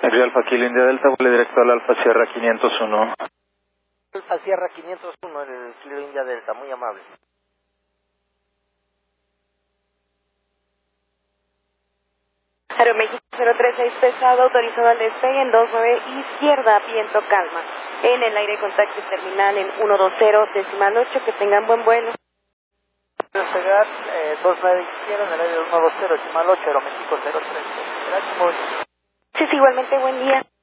Río Alfa Kilo India Delta, vuelo directo al Alfa Sierra 501. Alfa Sierra 501, el Kilo India Delta, muy amable. Aeroméxico 036 pesado, autorizado al despegue en 29 izquierda, viento calma. En el aire contacto terminal en 120, 8, que tengan buen vuelo. Despegar, 29 izquierda en el aire 120, 8, Aeroméxico 036. Gracias, muy bien. Sí, igualmente, buen día.